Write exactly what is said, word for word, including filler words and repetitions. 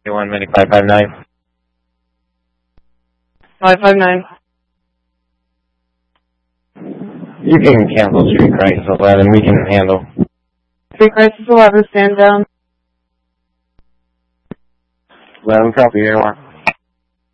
one minute five five nine. five five nine. You can cancel Street Crisis eleven. We can handle. Street Crisis eleven, stand down. eleven, copy, airline.